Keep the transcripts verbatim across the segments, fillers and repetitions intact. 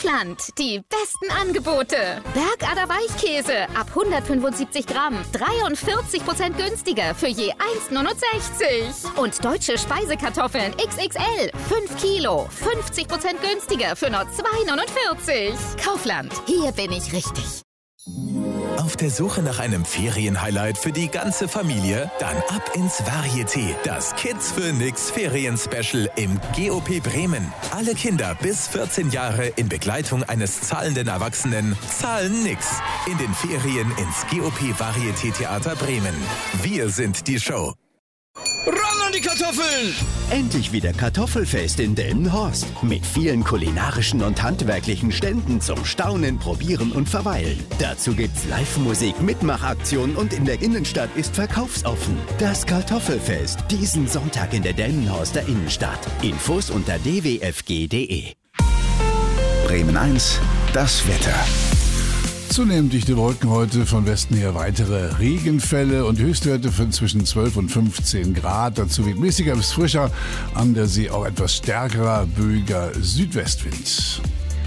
Kaufland, die besten Angebote. Bergader Weichkäse ab hundertfünfundsiebzig Gramm, dreiundvierzig Prozent günstiger für je eins Komma neunundsechzig. Und deutsche Speisekartoffeln X X L, fünf Kilo, fünfzig Prozent günstiger für nur zwei Komma neunundvierzig. Kaufland, hier bin ich richtig. Auf der Suche nach einem Ferienhighlight für die ganze Familie? Dann ab ins Varieté, das Kids für Nix Ferien-Special im G O P Bremen. Alle Kinder bis vierzehn Jahre in Begleitung eines zahlenden Erwachsenen zahlen nix. In den Ferien ins G O P Varieté Theater Bremen. Wir sind die Show. Ran an die Kartoffeln! Endlich wieder Kartoffelfest in Delmenhorst. Mit vielen kulinarischen und handwerklichen Ständen zum Staunen, Probieren und Verweilen. Dazu gibt's Live-Musik, Mitmachaktionen und in der Innenstadt ist verkaufsoffen. Das Kartoffelfest, diesen Sonntag in der Delmenhorster Innenstadt. Infos unter d w f g punkt d e. Bremen eins, das Wetter. Zunehmend dichte Wolken heute, von Westen her weitere Regenfälle und Höchstwerte von zwischen zwölf und fünfzehn Grad. Dazu weht mäßiger bis frischer, an der See auch etwas stärkerer, böiger Südwestwind.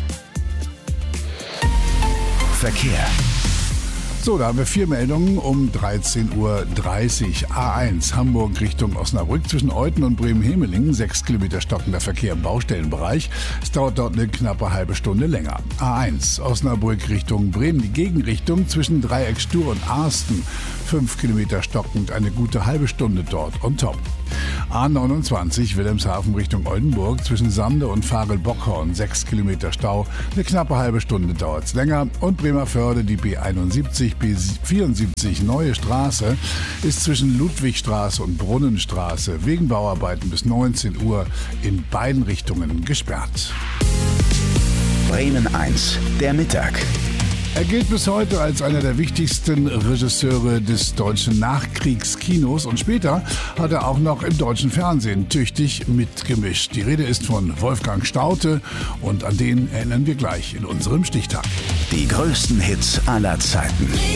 Verkehr. So, da haben wir vier Meldungen um dreizehn Uhr dreißig. A eins Hamburg Richtung Osnabrück zwischen Euten und Bremen-Hemelingen. Sechs Kilometer stockender Verkehr im Baustellenbereich. Es dauert dort eine knappe halbe Stunde länger. A eins Osnabrück Richtung Bremen. Die Gegenrichtung zwischen Dreieck Stur und Arsten. Fünf Kilometer stockend, eine gute halbe Stunde dort on top. A neunundzwanzig Wilhelmshaven Richtung Oldenburg zwischen Sande und Farel-Bockhorn. Sechs Kilometer Stau, eine knappe halbe Stunde dauert's länger. Und Bremerförde, die B einundsiebzig, B vierundsiebzig Neue Straße ist zwischen Ludwigstraße und Brunnenstraße wegen Bauarbeiten bis neunzehn Uhr in beiden Richtungen gesperrt. Bremen eins, der Mittag. Er gilt bis heute als einer der wichtigsten Regisseure des deutschen Nachkriegskinos und später hat er auch noch im deutschen Fernsehen tüchtig mitgemischt. Die Rede ist von Wolfgang Staudte und an den erinnern wir gleich in unserem Stichtag. Die größten Hits aller Zeiten.